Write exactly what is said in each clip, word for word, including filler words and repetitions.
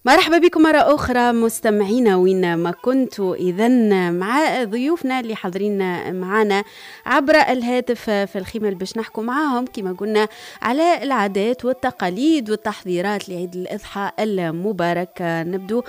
مرحبا بكم مرة أخرى مستمعينا وين ما كنتوا. إذن مع ضيوفنا اللي حاضرين معنا عبر الهاتف في الخيمة اللي باش نحكوا معاهم كما قلنا على العادات والتقاليد والتحضيرات لعيد الأضحى المبارك. نبدو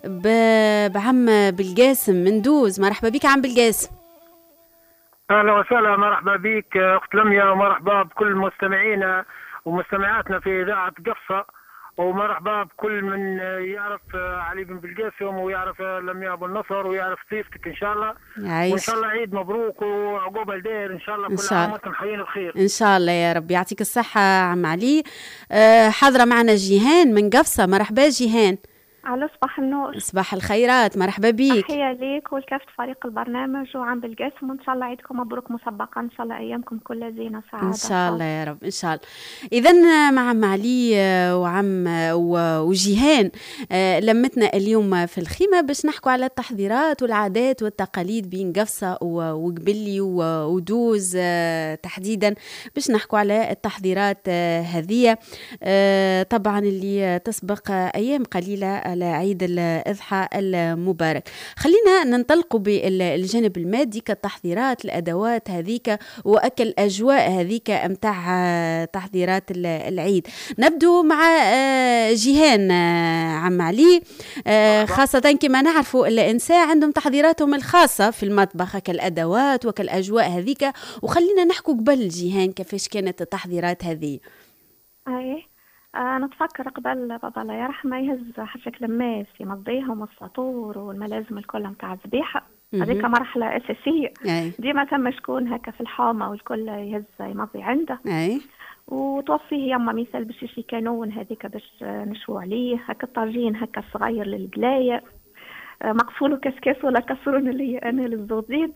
بعم بالقاسم مندوز. مرحبا بك عم بالقاسم. أهلا وسهلا، مرحبا بك أخت لميا، ومرحبا بكل مستمعينا ومستمعاتنا في إذاعة قفصة، ومرحبا بكل من يعرف علي بن بالقاسم ويعرف لميا ابو النصر ويعرف ضيفتك ان شاء الله. عايش. وان شاء الله عيد مبروك وعقوبه الدير ان شاء الله، كل عام وانتم حيين بخير ان شاء الله يا رب. يعطيك الصحه عم علي. أه حاضره معنا جيهان من قفصه. مرحبا جيهان. على صباح النور. صباح الخيرات، مرحبا بيك. تحية ليك ولكافة فريق البرنامج وعم بالقاسم، وإن شاء الله عيدكم مبروك مسبقا، إن شاء الله أيامكم كلها زينة سعادة إن شاء الله يا رب إن شاء الله. إذن مع عم علي وعم وجيهان لمتنا اليوم في الخيمة باش نحكوا على التحضيرات والعادات والتقاليد بين قفصة وقبلي ودوز تحديدا، باش نحكوا على التحضيرات هذه طبعا اللي تسبق أيام قليلة على عيد الأضحى المبارك. خلينا ننطلقوا بالجانب المادي كالتحضيرات الأدوات هذيك وأكل الأجواء هذيك متاع تحضيرات العيد. نبدو مع جيهان عم علي، خاصة كما نعرفوا الإنسان عندهم تحضيراتهم الخاصة في المطبخ كالأدوات وكالأجواء هذيك، وخلينا نحكوا قبل جيهان كيفاش كانت التحضيرات هذه. أي أنا أتفكر قبل بابا الله يرحمه يهز حشك لماس يمضيهم والسطور والملازم الكل متاع الذبيحة، هذيك مرحلة أساسية. أي. ديما ثم شكون هكا في الحومة والكل يهز يمضي عنده. أي. وتوصيه يما مثال باش يشي كانون هذيك باش نشوو عليه هكا طاجين هكا صغير للقلاية مقفول وكسكاس ولا كسرون اللي انا للزغزيد.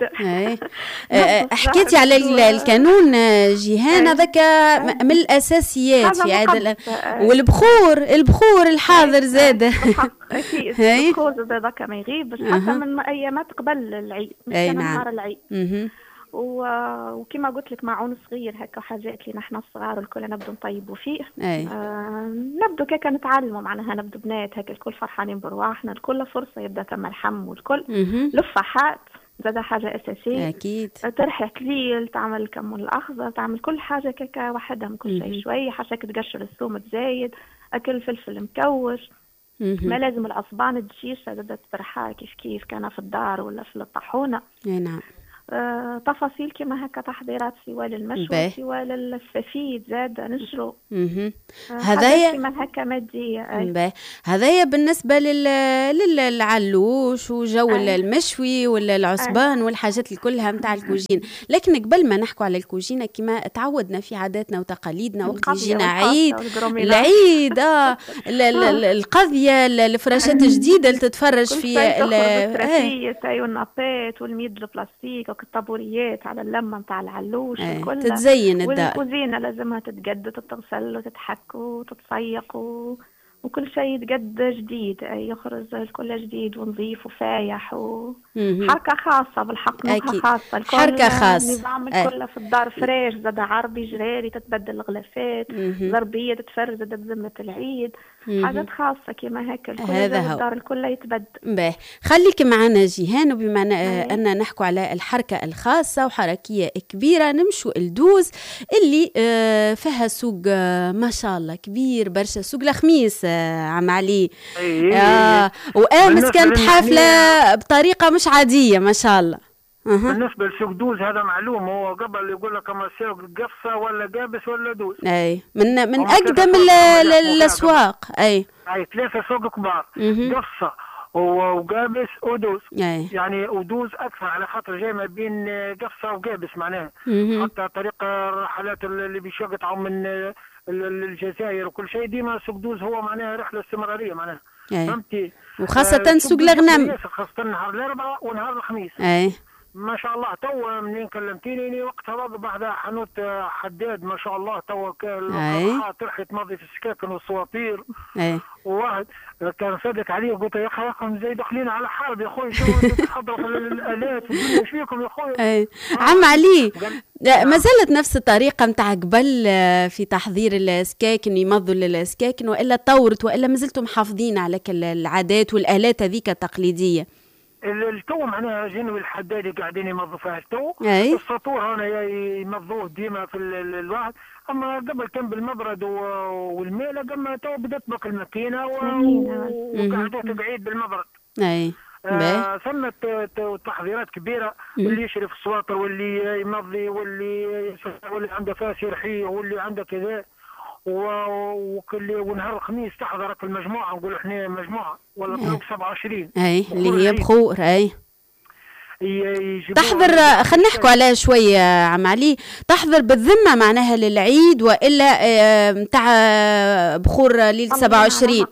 حكيتي على الكانون جيهان، هذاك من الاساسيات في هذا، والبخور البخور الحاضر زاد. اكيد البخور زاد هذاك ما يغيبش حتى من ايامات قبل العيد، اي كان نعم نهار العيد. وكما قلت لك معون صغير هكا حاجات اللي نحن الصغار الكل نبدو نطيبوا فيه. آه نبدو كيكا نتعلموا معناها، نبدو بنات هكا الكل فرحانين برواحنا، الكل فرصه يبدا ثم اللحم والكل. لفاحات زاد حاجه اساسيه اكيد. ترحي كليل، تعمل الكمون الاخضر، تعمل كل حاجه كيكا وحدها من كل شيء شوي، حاجه تقشر الثوم تزايد، اكل فلفل مكوش. ما لازم العصبان الدشيشه زاد تطرحها كيف كيف كان في الدار ولا في الطاحونه. اي نعم. آه، تفاصيل كما هكا تحضيرات سوى للمشوى سوى للسفيد زاد نشرو. آه هذايا كما هكا مادية. هذايا بالنسبة لل... للعلوش وجو أي. المشوي ولا العصبان أي. والحاجات الكلها متاع الكوجين. لكن قبل ما نحكوا على الكوجينة كما تعودنا في عاداتنا وتقاليدنا وقت يجينا عيد العيد اه القضية الفراشات الجديدة اللي تتفرج في الفراشية والنطات والميد البلاستيك الطابوريات على اللمه نتاع العلوش الكل تتزين الدار، والكوزينه لازمها تتجدد وتتغسل وتتحك وتتصيق و... وكل شيء يتجد جديد، يخرج الكل جديد ونظيف وفايح وحركه خاصه بالحق، نكهه خاصه الكل، حركه خاصه. النظام الكل في الدار فريش زاد عربي جراري، تتبدل الغلافات ضربيه تتفرز زاد بذمه العيد، حاجات خاصه كما هكا الكل هذا الدار الكل يتبدل. باهي خليك معنا جيهان، وبما ان نحكوا على الحركه الخاصه وحركيه كبيره نمشوا الدوز اللي فيها سوق ما شاء الله كبير برشا، سوق الخميس عم علي. آه وامس كانت حفله بطريقه مش عاديه ما شاء الله. أه. بالنسبه لسوق دوز هذا معلوم، هو قبل يقول لك اما سوق قفصه ولا قابس ولا دوز. اي من من اقدم الاسواق. اي اي ثلاثه سوق كبار، قفصه وقابس ودوز. أي. يعني ودوز اكثر على خاطر جاي ما بين قفصه وقابس معناها، حتى طريق الرحلات اللي بيشقطوا من الجزائر وكل شيء ديما سوق دوز هو معناها رحله استمراريه معناها. فهمتي؟ وخاصه آه سوق الغنم، خاصه نهار الاربعاء ونهار الخميس. اي ما شاء الله. تو منين كلمتيني وقتها برضه بعد حانوت حداد ما شاء الله، تو الراحات ترحي تمضي في السكاكن والسواطير. اي وواحد كان صدق عليه قلت يا اخي راكم زي داخلين على حرب يا اخوي، شو تتحضروا في الالات ايش فيكم يا اخوي؟ اي عم علي ما زالت نفس الطريقه نتاع قبل في تحضير السكاكن، يمضوا للسكاكن، والا تطورت والا ما زلتم محافظين على كل العادات والالات هذيك التقليديه؟ التو معناها جنوي الحدادي قاعدين يمضوا فيها التو، السطور هنا يمضوه ديما في الواحد، اما قبل كان بالمبرد والميله، قبل تو بدات بك الماكينه وقعدوا تقعيد بالمبرد. اي آه ثم تحضيرات كبيره، واللي يشرف السواطر واللي يمضي واللي واللي عنده فاس يرحيه واللي عنده كذا، وكل ونهار الخميس تحضرك المجموعه، نقول احنا مجموعه ولا طلوع سبعة وعشرين اي اللي هي بخور. اي تحضر، خلينا نحكوا عليها شويه عم علي، تحضر بالذمه معناها للعيد والا نتاع بخور ليله سبعة وعشرين؟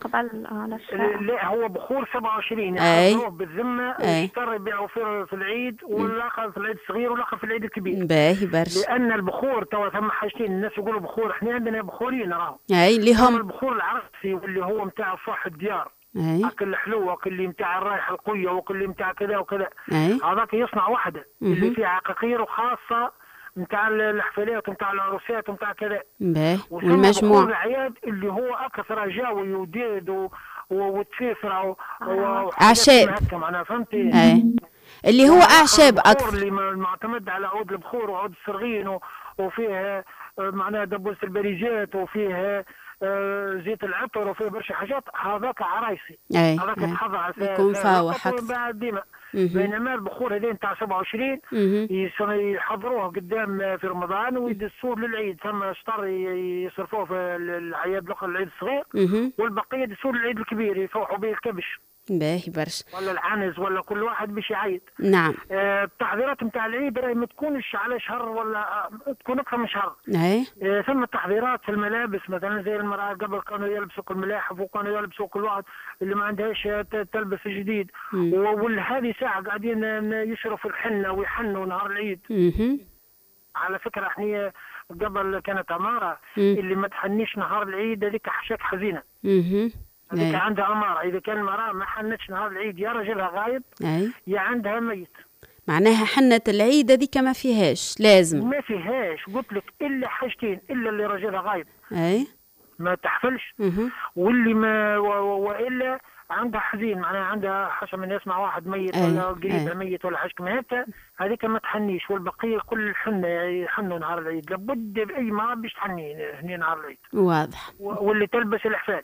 لا هو بخور سبعة وعشرين يحضروه بالذمه، يشتروا يبيعوا في العيد، والاخر في العيد الصغير والاخر في العيد الكبير. باهي برشا. لان البخور توا ثم حاجتين، الناس يقولوا بخور، احنا عندنا بخورين راهو. اي اللي هم البخور العرسي واللي هو نتاع صاح الديار، اكل حلو، وكل متاع الرايحه القويه، وكل متاع كذا وكذا، هذاك يصنع وحده اللي فيها عقاقير وخاصه متاع الحفلات ومتاع العروسات ومتاع كذا. والمجموع العياد اللي هو اكثر جاوي وديد وتفيفره اعشاب معناها، فهمتي؟ اي اللي هو اعشاب اكثر، اللي معتمد على عود البخور وعود السرغين، وفيه معناها دبوس البريجات، وفيه زيت العطر، وفيه برشا حاجات، هذاك عرايسي، هذاك يتحضر على يكون فاوح اكثر. ديما بينما البخور هذين تاع سبعة وعشرين يحضروه قدام في رمضان ويدسوه للعيد، ثم شطر يصرفوه في العياد الاخر العيد الصغير، والبقيه يدسوه للعيد الكبير يفوحوا به الكبش. باهي برشا، ولا العنز، ولا كل واحد باش يعيد. نعم. آه التحضيرات نتاع العيد راهي ما تكونش على شهر، ولا تكون اكثر من شهر. اي آه ثم التحضيرات في الملابس، مثلا زي المراه قبل كانوا يلبسوا كل ملاحف، وكانوا يلبسوا كل واحد اللي ما عندهاش تلبس جديد، وهذه ساعه قاعدين يشرفوا الحنه ويحنوا نهار العيد. اها على فكره احنا قبل كانت اماره اللي ما تحنيش نهار العيد هذيك حشاك حزينه. اها هذيك عندها أمارة، إذا كان المرأة ما حنتش نهار العيد يا رجلها غايب أي. يا عندها ميت، معناها حنة العيد هذيك ما فيهاش، لازم ما فيهاش، قلت لك إلا حاجتين، إلا اللي رجلها غايب أي ما تحفلش، أه. واللي ما و... وإلا عندها حزين، معناها عندها حسب من يسمع واحد ميت أي. ولا قريبها ميت ولا حاجة كما هكا، هذيك ما تحنيش، والبقية كل الحنة يحنوا نهار العيد، لابد بأي ما باش تحني هني نهار العيد. واضح. و... واللي تلبس الحفال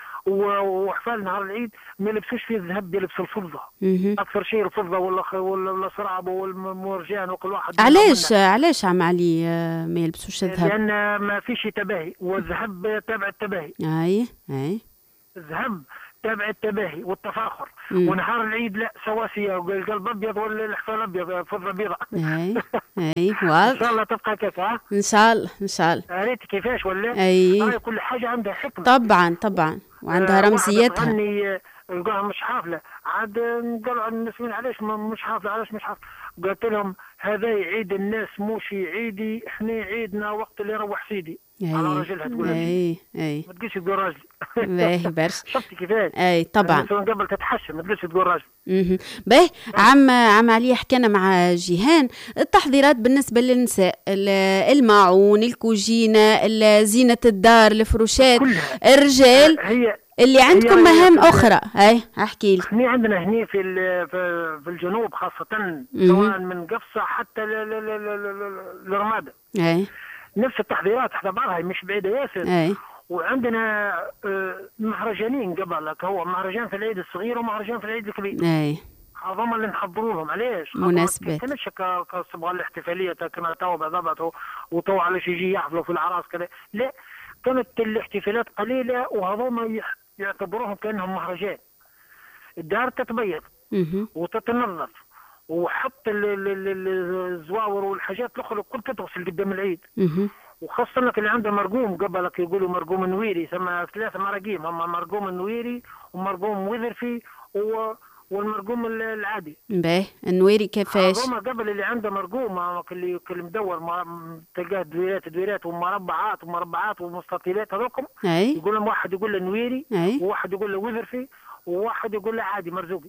وحفال نهار العيد ما يلبسوش فيه الذهب، يلبسوا الفضه. مه. اكثر شيء الفضه ولا ولا الصرعبه والمرجان، وكل واحد. علاش علاش عم علي ما يلبسوش الذهب؟ لان ما فيش تباهي، والذهب تابع التباهي. اي اي الذهب تابع التباهي والتفاخر. مم. ونهار العيد لا سواسيه، القلب ابيض والحفال ابيض، فضه بيضاء. اي اي واضح. ان شاء الله تبقى كيف. ها ان شاء الله ان شاء الله. قريت كيفاش ولا؟ اي هاي كل حاجه عندها حكمه. طبعا طبعا، وعندها آه رمزيتها. غني يلقاها مش حافله، عاد قالوا المسلمين علاش مش حافله، علاش مش حافله؟ قلت لهم هذا عيد الناس موش عيدي، احنا عيدنا وقت اللي يروح سيدي. أي. على راجلها تقول اي اي ما تقولش تقول راجلي. باهي برشا. شفتي كيفاش؟ اي طبعا. قبل تتحشم ما تقولش تقول راجلي. اها باهي. عم عم علي حكينا مع جيهان التحضيرات بالنسبه للنساء، الماعون، الكوجينه، زينه الدار، الفروشات. الرجال هي اللي عندكم مهام اخرى. اي احكي لي. احنا عندنا هنا في في الجنوب خاصه، سواء من قفصه حتى للرماده. اي نفس التحضيرات تحت بعضها، مش بعيده ياسر. اي وعندنا مهرجانين قبل، هو مهرجان في العيد الصغير ومهرجان في العيد الكبير. اي هذوما اللي نحضروا لهم. علاش؟ مناسبات. كانتش كصبغه الاحتفاليه كما تو بالضبط، وتو علاش يجي يحفلوا في العراس كذا، لا كانت الاحتفالات قليله، وهذوما يعتبروهم كانهم مهرجان. الدار تتبيض وتتنظف، وحط الزواور والحاجات الاخرى الكل تتغسل قدام العيد. وخاصة لك اللي عنده مرقوم، قبلك يقولوا مرقوم نويري، ثم ثلاثة مراقيم، هم مرقوم نويري ومرقوم وذرفي والمرقوم العادي. باهي النويري كيفاش؟ هذوما قبل اللي عنده مرقوم اللي اللي مدور تلقاه دويرات دويرات ومربعات ومربعات ومستطيلات هذوكم. يقول لهم واحد يقول له نويري وواحد يقول له وذرفي وواحد يقول له عادي مرزوقي.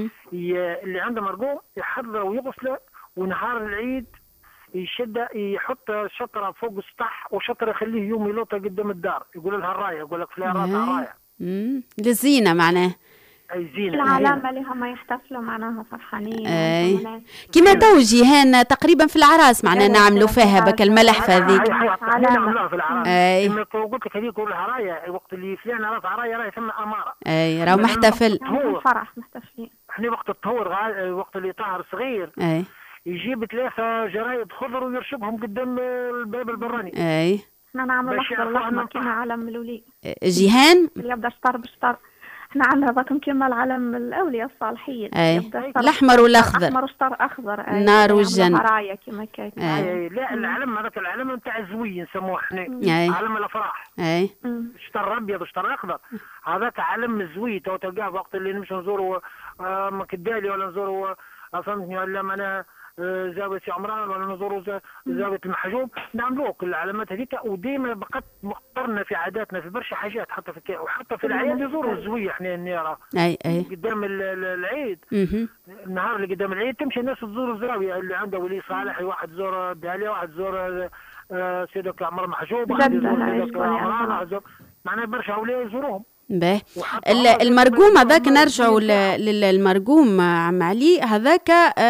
اللي عنده مرقوم يحضره ويغسله ونهار العيد يشد يحط شطره فوق السطح وشطره يخليه يوم يلوطه قدام الدار، يقول لها الرايه، يقول لك فلان رايه. امم للزينه معناه. اي زينه. العلامه اللي هم يحتفلوا معناها فرحانين. اي كيما تو جيهان تقريبا في العراس معناها نعملوا فيها بك الملح هذيك. نعملوها في العراس. اي لما قلت لك هذيك لها رايه، وقت اللي فلان راس رايه رايه ثم اماره. اي راهو محتفل. فرح محتفلين. احنا وقت الطهور وقت اللي طاهر صغير. اي يجيب ثلاثة جرايد خضر ويرشقهم قدام الباب البراني. اي احنا نعمل الاخضر الاحمر كيما علم الولي. جيهان اللي يبدا شطر بشطر. احنا عندنا هذاكم كيما العلم الاولياء الصالحين. اي الاحمر والاخضر. احمر وشطر اخضر. النار والجنة. رايه كيما كيك. اي لا العلم هذاك العلم نتاع الزوي نسموه احنا. علم الافراح. اي شطر ابيض وشطر اخضر. هذاك علم الزوي تو تلقاه وقت اللي نمشي نزوروا مكدالي ولا نزوروا فهمتني ولا معناها زاوية عمران ولا نزوروا زاوية المحجوب نعملوه كل العلامات هذيك. وديما بقت مقترنه في عاداتنا في برشا حاجات حتى في وحتى في الأعياد يزوروا الزوية احنا النيرة. اي اي قدام العيد. النهار اللي قدام العيد تمشي الناس تزور الزاوية اللي عنده ولي صالح، واحد زور داليا، واحد زور سيدك عمر محجوب، واحد يزور سيدك عمران، واحد زور معناها برشا أولياء يزوروهم. باهي المرقوم هذاك نرجعوا للمرقوم عم علي هذاك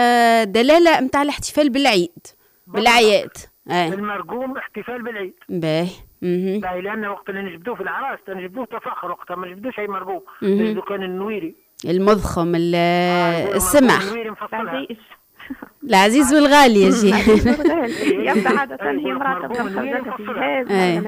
دلاله نتاع الاحتفال بالعيد بالعياد. المرقوم احتفال بالعيد. باهي باهي لان وقت اللي نجبدوه في العراس نجبدوه تفاخر، وقتها ما نجبدوش اي مرقوم، نجبدو كان النويري المضخم السمح النويري مفصلها العزيز والغالي يا جي. يبدا عاده هي مراتب تاخذ جهاز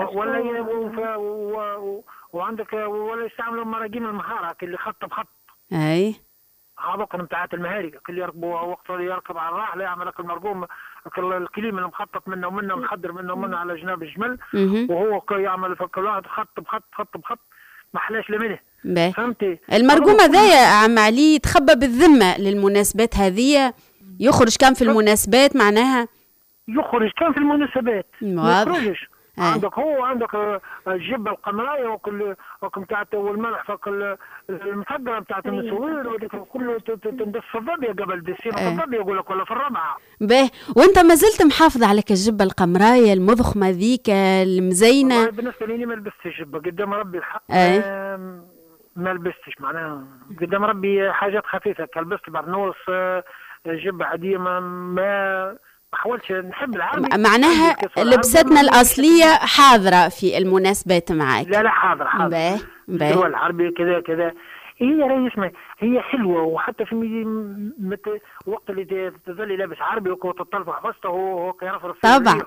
ولا وعندك ولا يستعملوا مراقيم المهارة اللي خط بخط. اي هذوك نتاعات المهاري اللي يركبوا وقت اللي يركب على الراحله يعمل لك المرقوم الكليم اللي مخطط منه ومنه محضر منه ومنه على جناب الجمل، وهو يعمل في كل واحد خط بخط خط بخط ما حلاش لمنه. فهمتي؟ المرقوم هذايا عم علي يتخبى بالذمه للمناسبات هذه، يخرج كان في المناسبات معناها يخرج كان في المناسبات ما يخرجش. عندك هو عندك الجبه القمرايه وكل بتاعت والملح فك المحضره بتاعت النسوير وهذيك كله تندس في الضبيه قبل دسين في الضبيه يقول لك ولا في الربعه. باهي وانت ما زلت محافظ على الجبه القمرايه المضخمه ذيك المزينه؟ بالنسبه لي ما لبستش جبه قدام ربي الحق. أي. ما لبستش معناها قدام ربي حاجات خفيفه كلبست برنوس جبه عاديه ما ما حاولتش نحب العربي. معناها لبستنا الأصلية حاضرة في المناسبات معك؟ لا لا حاضرة حاضرة. باهي باهي العربي كذا كذا هي راهي اسمها هي حلوة، وحتى في مت... وقت اللي تظلي لابس عربي وتطلع حفظته هو كيرفرف طبعا.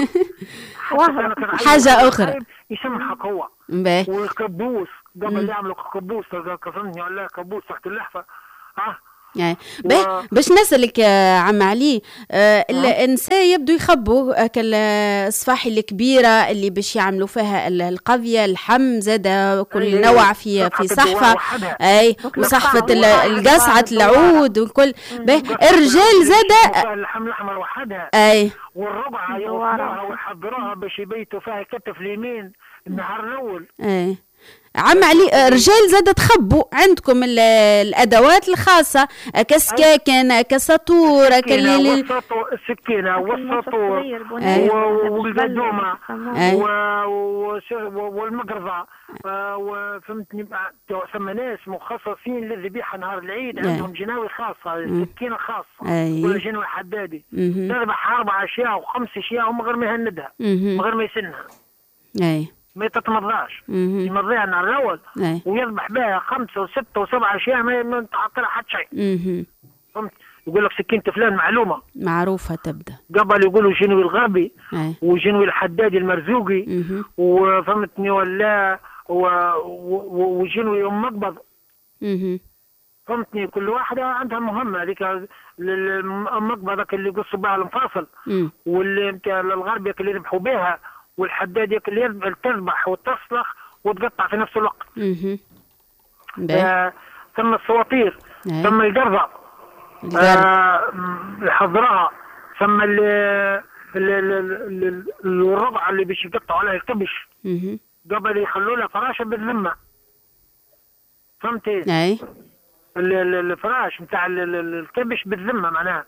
حاجة أخرى يسمحك هو. باهي والكبوس قبل يعملوا كبوس فهمتني ولا كبوس تحت اللحفة ها. يعني باهي باش نسألك عم علي آه النساء يبدو يخبوا كالصفاحي الكبيرة اللي باش يعملوا فيها القضية اللحم زادة كل نوع في في صحفة اي وصحفة القصعة العود والكل. باهي الرجال زادة اللحم الأحمر وحدها اي والربعة يوصلوها ويحضروها باش يبيتوا فيها كتف اليمين النهار الأول. اي عم علي رجال زاد تخبوا عندكم الادوات الخاصه كسكاكن كسطور كاللي السكينه والسطور والقدومه والمقرضه وفهمتني ثم ناس مخصصين للذبيحه نهار العيد عندهم جناوي خاصه سكينه خاصه ولا جنوي حدادي تذبح اربع اشياء وخمس اشياء من غير ما يهندها من غير ما يسنها. اي ما تتمضاش يمضيها النهار الاول ويذبح بها خمسه وسته وسبعه اشياء ما تعطيها حتى شيء. فهمت؟ يقول لك سكينه فلان معلومه معروفه تبدا قبل يقولوا جنوي الغربي وجنوي الحدادي المرزوقي وفهمتني ولا وجنوي ام مقبض. فهمتني كل واحده عندها مهمه هذيك المقبضه اللي يقصوا بها المفاصل واللي نتاع الغربيه اللي يذبحوا بها والحداد اللي تذبح وتصلخ وتقطع في نفس الوقت. اها آه ثم السواطير ثم القرضة آه يحضرها، ثم الربع اللي باش يقطعوا عليها الكبش قبل يخلوا لها فراشه بالذمه. فهمتي؟ اي الفراش نتاع الكبش بالذمه معناها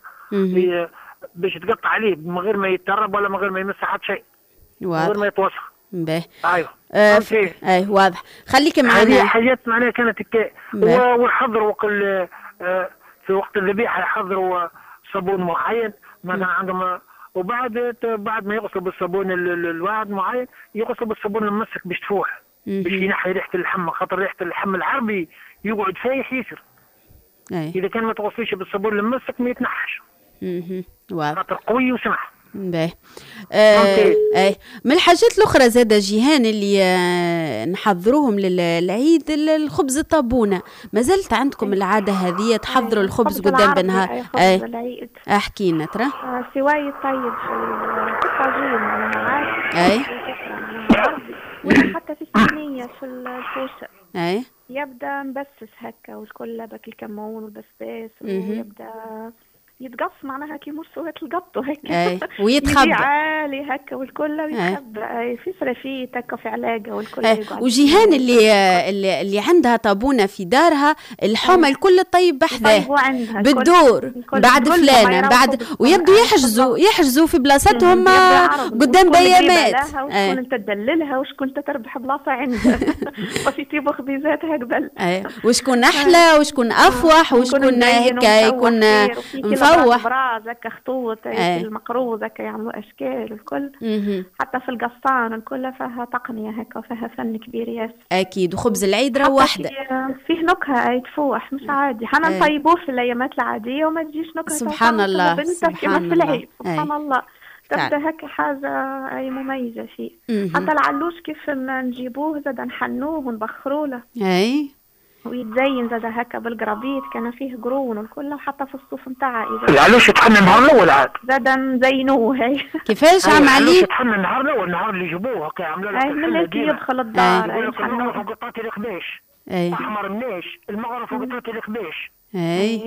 باش تقطع عليه من غير ما يترب ولا من غير ما يمس حد شيء، من غير ما يتوسخ. باهي. ايوه آه ف... اي واضح. خليك معنا. هذه حاجات معناها كانت هكا. ويحضروا وقت آه في وقت الذبيحه يحضروا صابون معين مثلا عندهم، وبعد بعد ما يغسلوا بالصابون الواحد معين يغسلوا بالصابون المسك باش تفوح، باش ينحي ريحه اللحم، خاطر ريحه اللحم العربي يقعد فايح ياسر. اذا كان ما تغسليش بالصابون المسك ما يتنحش. اها واضح. خاطر قوي وسمح. باهي. آه اي من الحاجات الاخرى زاده جيهان اللي آه نحضروهم للعيد الخبز الطابونه، ما زالت عندكم العاده هذه تحضروا الخبز قدام بالنهار؟ اي العيد. احكي لنا ترى. آه سواي طيب في الطاجين معناها. اي ولا حتى في الصينيه في الفوسه. اي يبدا مبسس هكا والكل باك الكمون والبسباس ويبدا يتقص معناها كي مرسوات القطو هكا. اي ويتخبى عالي هكا والكل ويتخبى. اي في فرافيت هكا في علاقه والكل يقعد. وجيهان اللي اللي, اللي عندها طابونه في دارها الحومه الكل طيب بحذاه بالدور بعد فلانه بعد، ويبدو يحجزوا يحجزوا في بلاصتهم قدام بيامات. وشكون انت تدللها وشكون انت تربح بلاصه عندها وفي تيبو خبيزات هكذا. اي وشكون احلى وشكون افوح وشكون هكا يكون مفوح براز هكا خطوط المقروض هكا يعملوا اشكال والكل. حتى في القصان الكل فيها تقنيه هكا وفيها فن كبير ياسر. اكيد. وخبز العيد راه وحده فيه نكهه اي تفوح مش عادي. حنا نطيبوه في الايامات العاديه وما تجيش نكهه. سبحان الله سبحان الله. في العيد سبحان الله تبدا هكا حاجه اي مميزه فيه. حتى العلوش كيف نجيبوه زاد نحنوه ونبخروا له. اي ويتزين زاد هكا بالقرابيط كان فيه قرون والكل، وحتى في الصوف نتاعها العلوش يتحنى النهار الاول عاد زاد نزينوه. هي كيفاش عم علي؟ العلوش يتحنى النهار الاول، النهار اللي جابوه هكا عملوا لك الحنه كي يدخل الدار. يقول لك المغرب فوق قطعه الخباش احمر مناش، المغرب فوق قطعه الخباش. اي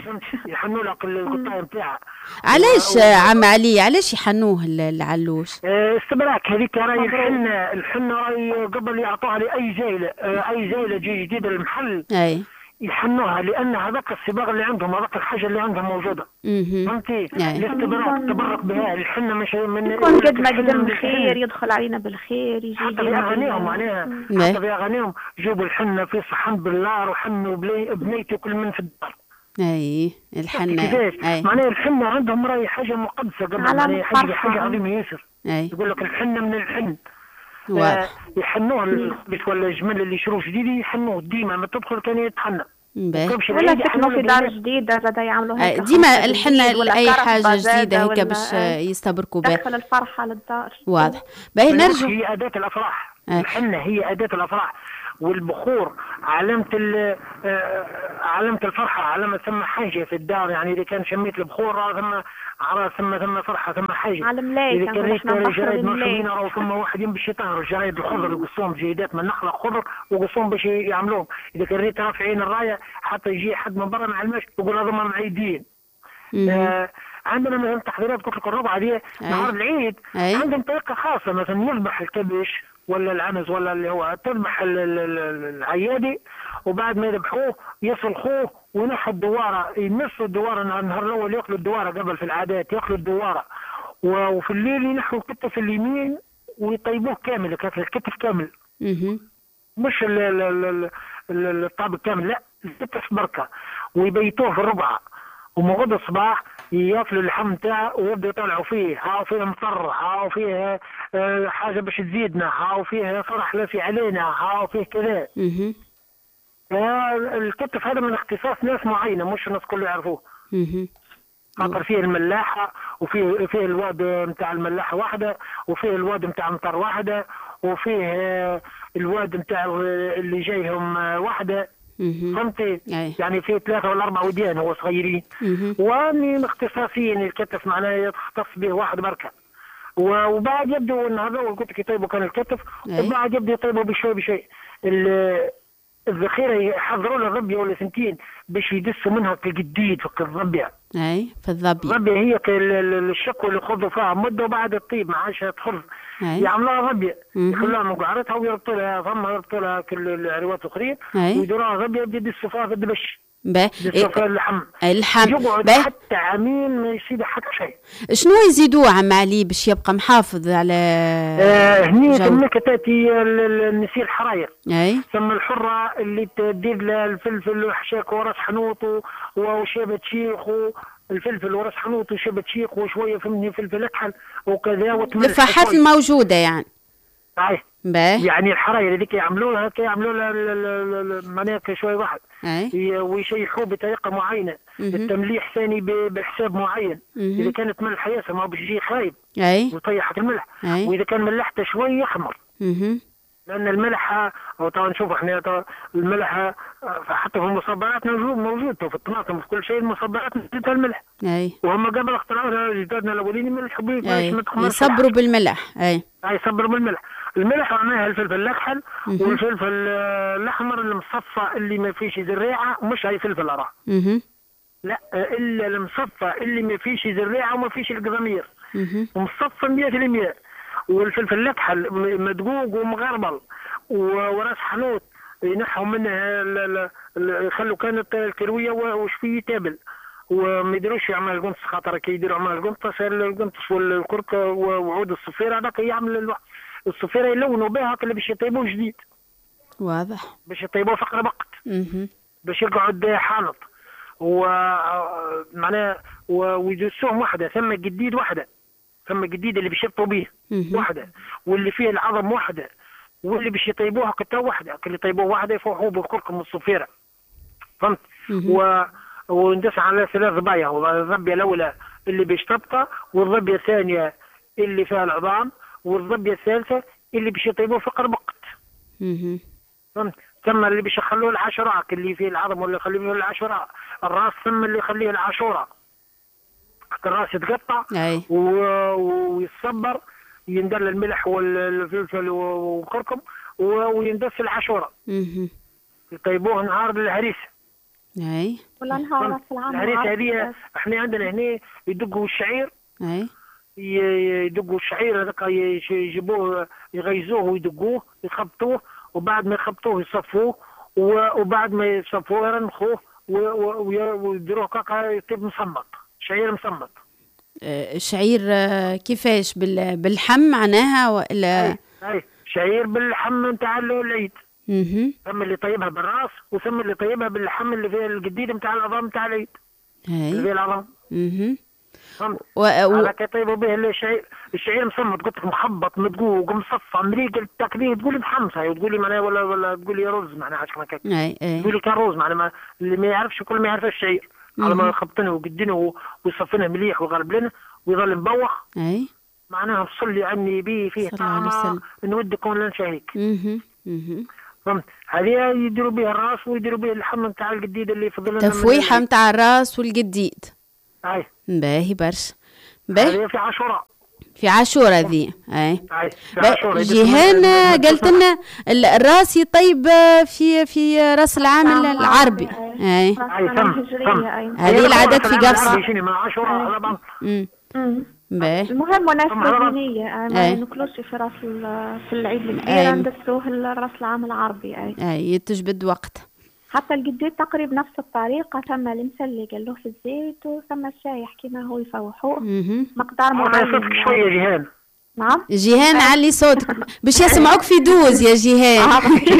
يحنوا لك القطايه نتاعها. علاش عم علي علاش يحنوه العلوش؟ استبراك هذيك راهي الحنه الحنه راهي قبل يعطوها لاي جايله اي جايله جي جديده للمحل. اي يحنوها لان هذاك الصباغ اللي عندهم هذاك الحاجه اللي عندهم موجوده. فهمتي؟ الاستبراك تبرك بها الحنه مش من يكون قد ما قدم الخير يدخل علينا بالخير يجي حتى في اغانيهم معناها حتى في اغانيهم جيبوا الحنه في صحن بالنار وحنوا بنيتي كل من في الدار. اي الحنه اي معناها الحنه عندهم راهي حاجه مقدسه قبل معناها حاجه حاجه عظيمه ياسر. يقول لك الحنه من الحن. آه يحنوه الخبز ولا الجمل اللي يشروه جديد يحنوه ديما ما تدخل كان يتحنى. ولا تحنوا في دار جديده زاد يعملوا هيك ديما الحنه لاي حاجه جديده هيك باش يستبركوا بها. تدخل الفرحه للدار. واضح. باهي نرجع. هي اداه الافراح. الحنه هي اداه الافراح والبخور علامه علامه الفرحه، علامه ثم حاجه في الدار. يعني اذا كان شميت البخور ثم ثم ثم فرحه ثم حاجه. على ملاي اذا كان ريت جرايد مشروبين راه ثم واحد باش يطهروا الجرايد الخضر يقصوهم جيدات من نخله خضر ويقصوهم باش يعملوهم. اذا كان ريت رافعين الرايه حتى يجي حد من برا مع المشي يقول هذوما معيدين. آه عندنا مثلا تحضيرات قلت لك الربع دي نهار العيد عندهم طريقه خاصه، مثلا يذبح الكبش ولا العنز ولا اللي هو تذبح العيادي وبعد ما يذبحوه يسلخوه ونحوا الدواره يمسوا الدواره. النهار الاول ياكلوا الدواره قبل في العادات ياكلوا الدواره، وفي الليل ينحوا الكتف اليمين ويطيبوه كامل الكتف كامل. مش الطابق كامل لا الكتف بركه، ويبيتوه في الربعه ومغد الصباح ياكلوا اللحم تاعه ويبدأوا يطلعوا فيه هاو فيه مطر هاو فيه آه حاجه باش تزيدنا هاو فيه فرح لافي علينا هاو فيه كذا. آه الكتف هذا من اختصاص ناس معينه مش الناس كله يعرفوه. خاطر فيه الملاحه وفيه فيه الواد نتاع الملاحه واحده وفيه الواد نتاع مطر واحده وفيه آه الواد نتاع اللي جايهم آه واحده. فهمتي؟ يعني في ثلاثة ولا أربعة وديان هو صغيرين ومن اختصاصيين الكتف معناه يختص به واحد بركة. وبعد يبدو أن هذا قلت لك يطيبوا كان الكتف وبعد يبدو يطيبوا بشوي بشوي الذخيره يحضروا لها ضبيه ولا سنتين باش يدسوا منها كالجديد في الضبيه. اي في الضبيه. الضبيه هي الشكوى اللي يخضوا فيها مده وبعد الطيب ما عادش تخض. يعملوها ضبيه يخلوها من قعرتها ويربطوا لها فمها يربطوا لها كل العروات الاخرين ويديروها ضبيه يبدا يدسوا فيها في الدبش. باهي. اللحم. اللحم. يقعد حتى عامين ما يصير حتى شيء. شنو يزيدوه عم علي باش يبقى محافظ على آه هني تمك تاتي النسير الحراير. اي. ثم الحره اللي تدير لها الفلفل وحشاك وراس حنوط وشابه شيخ الفلفل وراس حنوط وشابه شيخ وشويه فهمني فلفل اكحل وكذا وتملح. الفحات الموجوده يعني. اي. باهي. يعني الحراير هذيك يعملوها هكا يعملوا لها معناها شويه واحد. اي. ويشيحوه بطريقه معينه. التمليح ثاني بحساب معين. مه. اذا كانت ملح ياسر ما باش يجي خايب. اي. ويطيحك الملح. أي. واذا كان ملحته شويه يحمر. اها. لان الملح طبعا نشوف احنا الملح حتى في المصبعات موجود موجود في الطماطم في كل شيء المصبعات نزيدها الملح. اي. وهم قبل اختراعها جدادنا الاولين من الحبيب يصبروا بالملح. اي. اي يصبروا بالملح. الملح معناها الفلفل الاكحل والفلفل الاحمر المصفى اللي ما فيش زريعه ومش هي فلفل اراه. اها. لا الا المصفى اللي ما فيش زريعه وما فيش القضمير. ومصفى مية بالمية. والفلفل الاكحل مدقوق ومغربل وراس حنوط ينحوا منها يخلوا كانت الكرويه وشويه تابل وما يديروش يعمل قنص خاطر كي يديروا عمل قنص القنص والكركه وعود الصفيره هذاك يعمل الصفيره يلونوا بها اللي باش يطيبوه جديد. واضح. باش يطيبوه فقره بقت. اها. باش يقعد حانط ومعناه ويدسوهم وحده ثم جديد وحده ثم الجديد اللي بيشطوا به وحده واللي فيه العظم وحده واللي باش يطيبوها كتا وحده اللي يطيبوه وحده يفوحوه بالكركم والصفيره فهمت. و... وندس على ثلاث ضبايا الضبيه الاولى اللي باش تبقى والضبيه الثانيه اللي فيها العظام والضبيه الثالثه اللي باش يطيبوه فقر بقت. فهمت. ثم اللي باش يخلوه العشراء اللي فيه العظم واللي يخليه فيه العشراء الراس ثم اللي يخليه العاشوره الراس يتقطع ويتصبر يندل الملح والفلفل والكركم ويندس العاشوره. يطيبوه نهار الهريسه. اي. ولا نهار راس العام. الهريسه هذه احنا عندنا هنا يدقوا الشعير. اي. يدقوا الشعير هذاك يجيبوه يغيزوه ويدقوه يخبطوه وبعد ما يخبطوه يصفوه وبعد ما يصفوه يرنخوه ويديروه كاكا يطيب مصمت شعير مصمت. شعير كيفاش باللحم معناها ولا؟ اي, أي. شعير باللحم نتاع العيد. اها. ثم اللي طيبها بالراس وثم اللي طيبها باللحم اللي فيه الجديد نتاع العظام نتاع العيد. اي. اللي فيه العظام. اها. فهمت. و... و... هذاك يطيبوا به الشعير الشعير مصمت قلت لك مخبط مدقوق مصفى مريق التاكليه تقولي محمصه وتقولي معناها ولا ولا تقولي رز معناها عشان هكاك. اي اي. تقولي كان رز معناها اللي ما يعرفش كل ما يعرف الشعير. على ما يخبطنه ويقدنه ويصفنه مليح ويغرب لنا ويظل مبوخ. اي. معناها صلي عني به فيه طعمه نودك ولا نشاهيك. اها. اها. فهمت. هذه يديروا بها الراس ويديروا بها اللحم نتاع الجديد اللي يفضل لنا تفويحه نتاع الراس والجديد. اي. باهي برشا. باهي. هذه في عاشوراء. في عاشوراء ذي. اي. اي. في عاشوراء. جيهان قالت لنا الراس يطيب في في راس العام العربي. اي. اي ثم هذه العادات في قفص. شنو مع عاشوراء على بعض. امم. باهي. المهم مناسبة دينية ما ناكلوش في راس في العيد الكبير ندسوه راس العام العربي. اي. اي تجبد وقت. حتى الجديد تقريبا نفس الطريقة ثم المسلي قالوه في الزيت وثم الشايح كما هو يفوحوه مقدار معين. صوتك شوية جيهان. نعم. جيهان علي صوتك باش يسمعوك في دوز يا جيهان.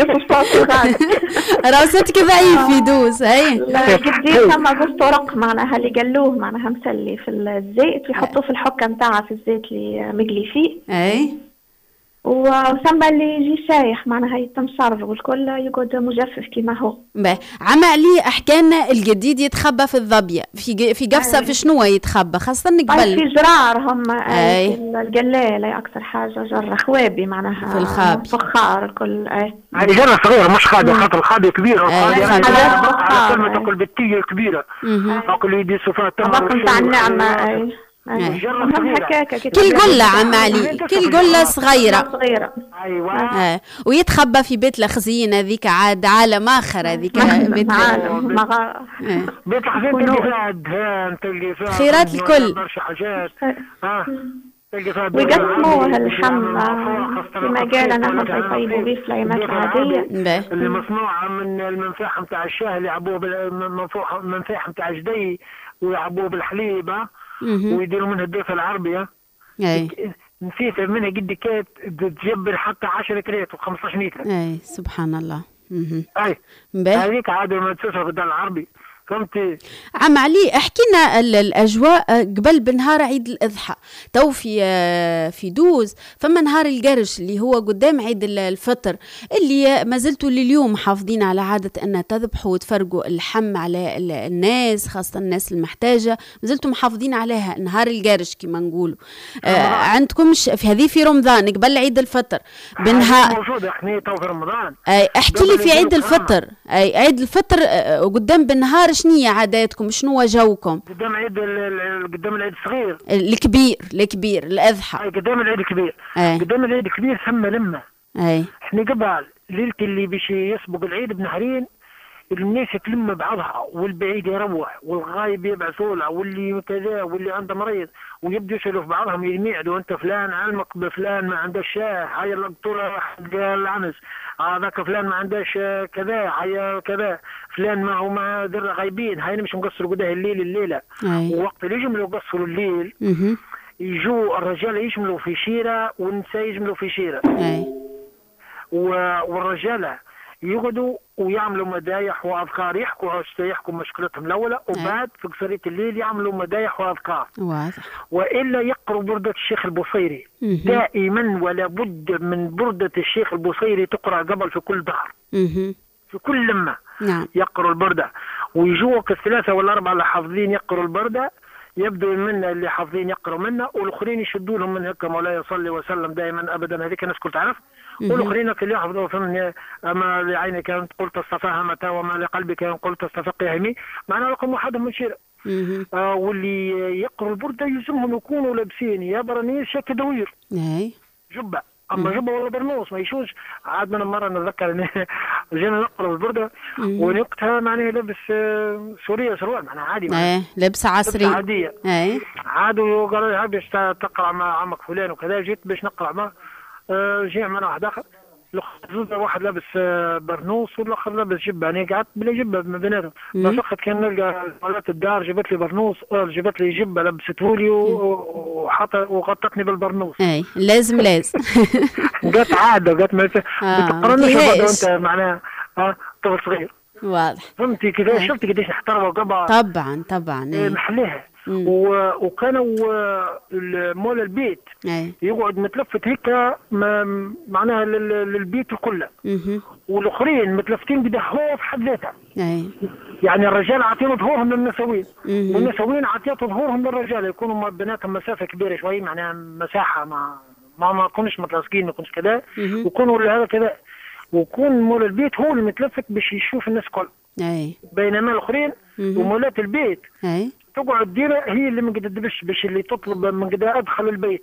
راه صوتك ضعيف في دوز. اي. الجديد ثم جوز طرق معناها اللي قالوه معناها مسلي في الزيت ويحطوه في الحكة نتاعها في الزيت اللي مقلي فيه. اي. وثم اللي يجي شايح معناها يتم شر والكل يقعد مجفف كما هو. باهي. عم علي احكي لنا الجديد يتخبى في الضبيه في في قفصه. في شنو يتخبى خاصه قبل؟ في جرار هم. اي. القلاله اكثر حاجه جره خوابي معناها في الخاب فخار الكل. اي. يعني جره صغيره مش خابيه خاطر الخابيه كبيره الخابيه على كلمه تاكل بالتيه كبيره تاكل يدي صفات تمر نتاع النعمه. اي كل قلة عم علي، كل قلة صغيرة صغيرة ايوه آه. ويتخبى في بيت الخزين هذيك عاد عالم اخر هذيك بيت عالم مغارة بيت الخزين تلقي فيها دهان، تلقي فيها خيرات الكل برشا حاجات اه ويقسموها اللحم كما قال انا يطيبوا به في الايامات العاديه اللي مصنوعه من المنفاح نتاع الشاه اللي يعبوه بالمنفاح نتاع جدي ويعبوه بالحليب ويديروا منها الدوسه العربيه. نسيت منها قد كانت تجبر حتى عشرة كريت و15 لتر. اي سبحان الله. اي هذيك عاده ما تشوفها في الدار العربي. فهمتي عم علي احكي لنا الاجواء قبل بنهار عيد الاضحى. تو في في دوز فما نهار القرش اللي هو قدام عيد الفطر اللي ما زلتوا لليوم محافظين على عاده ان تذبحوا وتفرقوا اللحم على الناس خاصه الناس المحتاجه، ما زلتوا محافظين عليها نهار القرش كما نقولوا. آه عندكم في هذه في رمضان قبل عيد الفطر بنهار موجوده احنا تو في رمضان. اي احكي لي في عيد الفطر. اي عيد الفطر قدام بالنهار شنو عاداتكم؟ شنو جوكم؟ قدام عيد قدام العيد الصغير الكبير الكبير الاضحى. اي قدام العيد الكبير. أي. قدام العيد الكبير ثم لمه. اي احنا قبل ليله اللي باش يسبق العيد بنهارين الناس تلم بعضها والبعيد يروح والغايب يبعثوا له واللي كذا واللي عنده مريض ويبدوا يسالوا في بعضهم يميعدوا انت فلان علمك بفلان ما عندهش شاه هاي الدكتور العنز هذاك فلان ما عندهش كذا هاي كذا فلان ما هو ما در غايبين هاي مش مقصروا قداه الليل الليله. ووقت اللي يجملوا يقصروا الليل يجوا الرجال يجملوا في شيره والنساء يجملوا في شيره. أي. والرجاله يقعدوا ويعملوا مدايح واذكار يحكوا يحكوا مشكلتهم الاولى وبعد في قصريه الليل يعملوا مدايح واذكار. واضح. والا يقروا برده الشيخ البوصيري. دائما ولا بد من برده الشيخ البوصيري تقرا قبل في كل ظهر. في كل لمه. نعم. يقروا البرده ويجوك الثلاثه ولا اربعه اللي حافظين يقروا البرده يبدو منا اللي حافظين يقروا منا والاخرين يشدوا لهم من هكا مولاي صلي وسلم دائما ابدا هذيك الناس كل تعرف. والاخرين اللي يحفظوا فهمني اما لعينك ان قلت الصفاها متى وما لقلبك ان قلت استفق يهمي معناه رقم واحد من شيء. آه واللي يقروا البرده يلزمهم يكونوا لابسين يا برانيس يا كدوير. اي جبه اما جبه ولا برنوس ما يشوش. عاد من مره نتذكر ان جينا نقرا البرده ونوقتها معناها لابس سوريه سروال معناها عادي ايه لبس عصري عاديه. اي عادوا قالوا لي باش تقرا مع عمك فلان وكذا جيت باش نقرا معه. أه جيع معنا واحد اخر واحد لابس برنوس والاخر لابس جبه انا قعدت بلا جبه ما بيناتهم. بس وقت كان نلقى ولات الدار جبت لي برنوس جبت لي جبه لبسته لي وحط وغطتني بالبرنوس. اي لازم لازم قالت عاده قالت ما تقرنش انت معناها اه طفل صغير. واضح. فهمتي كيفاش شفتي قديش نحترموا قبل. طبعا طبعا. إيه محليها. وكانوا مول البيت أي. يقعد متلفت هيك معناها للبيت كله والاخرين متلفتين بدهوه في حد ذاتها. يعني الرجال عاطينه ظهورهم للنسوين والنسوين عاطيته ظهورهم للرجال يكونوا بيناتهم مسافه كبيره شوي معناها مساحه ما ما ما يكونش متلاصقين ما يكونش كذا ويكونوا هذا كذا ويكون مول البيت هو اللي متلفت باش يشوف الناس كل. أي. بينما الاخرين ومولات البيت أي. تقعد ديره هي اللي من قد باش باش اللي تطلب من قد ادخل البيت